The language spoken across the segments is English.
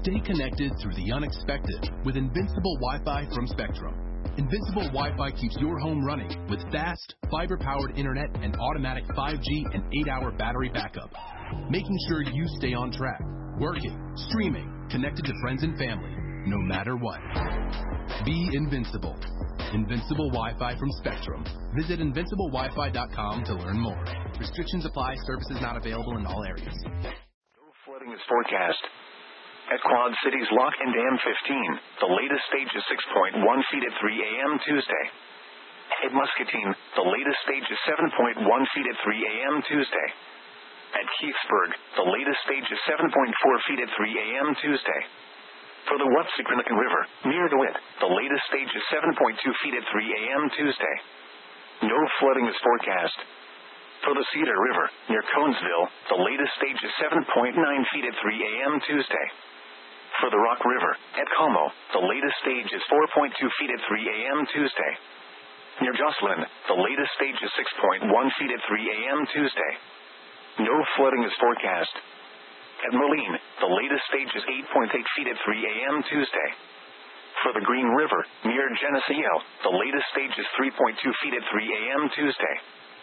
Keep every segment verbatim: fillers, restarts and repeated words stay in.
Stay connected through the unexpected with Invincible Wi-Fi from Spectrum. Invincible Wi-Fi keeps your home running with fast, fiber-powered internet and automatic five G and eight hour battery backup, making sure you stay on track, working, streaming, connected to friends and family, no matter what. Be invincible. Invincible Wi-Fi from Spectrum. Visit invincible wi fi dot com to learn more. Restrictions apply. Services not available in all areas. No flooding is forecast. At Quad Cities Lock and Dam fifteen, the latest stage is six point one feet at three a.m. Tuesday. At Muscatine, the latest stage is seven point one feet at three a.m. Tuesday. At Keithsburg, the latest stage is seven point four feet at three a.m. Tuesday. For the Watsicranican River, near DeWitt, the latest stage is seven point two feet at three a.m. Tuesday. No flooding is forecast. For the Cedar River, near Conesville, the latest stage is seven point nine feet at three a.m. Tuesday. For the Rock River, at Como, the latest stage is four point two feet at three a.m. Tuesday. Near Jocelyn, the latest stage is six point one feet at three a.m. Tuesday. No flooding is forecast. At Moline, the latest stage is eight point eight feet at three a.m. Tuesday. For the Green River, near Geneseo, the latest stage is three point two feet at three a.m. Tuesday.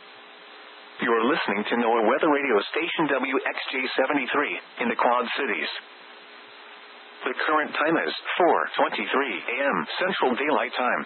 You are listening to NOAA Weather Radio Station W X J seventy-three in the Quad Cities. The current time is four twenty-three a.m. Central Daylight Time.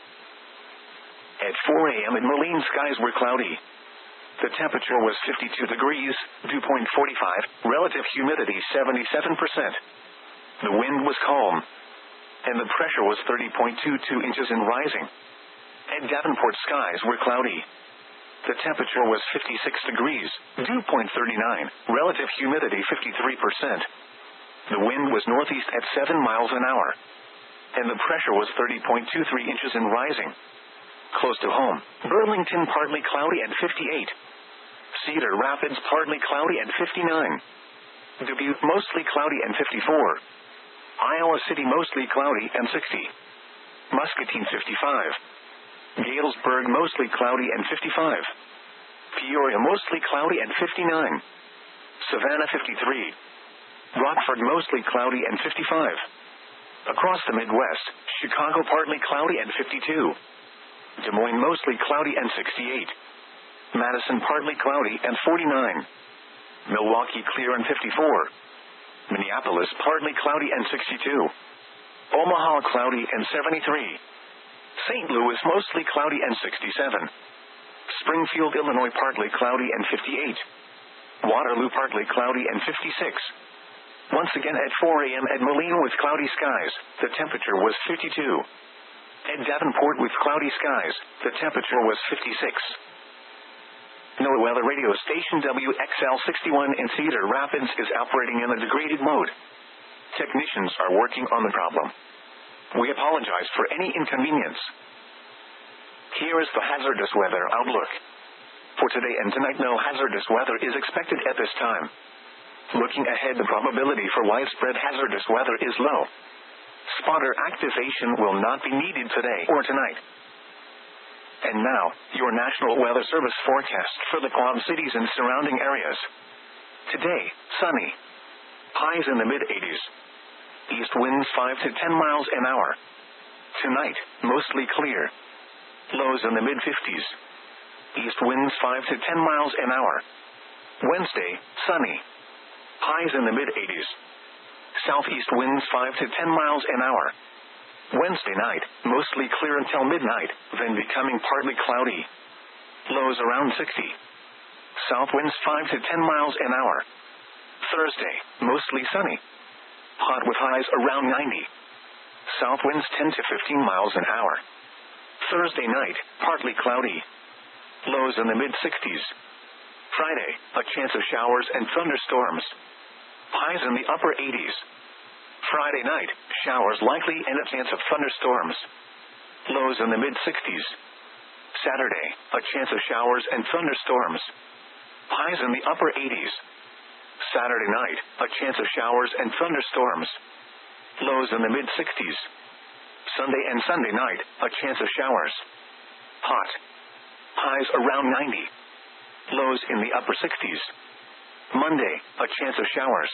At four a.m. in Moline, skies were cloudy. The temperature was fifty-two degrees, dew point forty-five, relative humidity seventy-seven percent. The wind was calm, and the pressure was thirty point two two inches and rising. At Davenport, skies were cloudy. The temperature was fifty-six degrees, dew point thirty-nine, relative humidity fifty-three percent. The wind was northeast at seven miles an hour, and the pressure was thirty point two three inches and rising. Close to home, Burlington partly cloudy at fifty-eight. Cedar Rapids partly cloudy at fifty-nine. Dubuque mostly cloudy at fifty-four. Iowa City mostly cloudy at sixty. Muscatine fifty-five. Galesburg mostly cloudy at fifty-five. Peoria mostly cloudy at fifty-nine. Savannah fifty-three. Rockford mostly cloudy and fifty-five. Across the Midwest, Chicago partly cloudy and fifty-two. Des Moines mostly cloudy and sixty-eight. Madison partly cloudy and forty-nine. Milwaukee clear and fifty-four. Minneapolis partly cloudy and sixty-two. Omaha cloudy and seventy-three. Saint Louis mostly cloudy and sixty-seven. Springfield, Illinois partly cloudy and fifty-eight. Waterloo partly cloudy and fifty-six. Once again at four a.m. at Moline with cloudy skies, the temperature was fifty-two. At Davenport with cloudy skies, the temperature was fifty-six. NOAA Weather Radio Station W X L sixty-one in Cedar Rapids is operating in a degraded mode. Technicians are working on the problem. We apologize for any inconvenience. Here is the hazardous weather outlook. For today and tonight, no hazardous weather is expected at this time. Looking ahead, the probability for widespread hazardous weather is low. Spotter activation will not be needed today or tonight. And now, your National Weather Service forecast for the Quad Cities and surrounding areas. Today, sunny. Highs in the mid-eighties. East winds five to ten miles an hour. Tonight, mostly clear. Lows in the mid-fifties. East winds five to ten miles an hour. Wednesday, sunny. Highs in the mid-eighties. Southeast winds five to ten miles an hour. Wednesday night, mostly clear until midnight, then becoming partly cloudy. Lows around sixty. South winds five to ten miles an hour. Thursday, mostly sunny. Hot with highs around ninety. South winds ten to fifteen miles an hour. Thursday night, partly cloudy. Lows in the mid-sixties. Friday, a chance of showers and thunderstorms. Highs in the upper eighties. Friday night, showers likely and a chance of thunderstorms. Lows in the mid-sixties. Saturday, a chance of showers and thunderstorms. Highs in the upper eighties. Saturday night, a chance of showers and thunderstorms. Lows in the mid-sixties. Sunday and Sunday night, a chance of showers. Hot. Highs around ninety. Lows in the upper sixties. Monday, a chance of showers.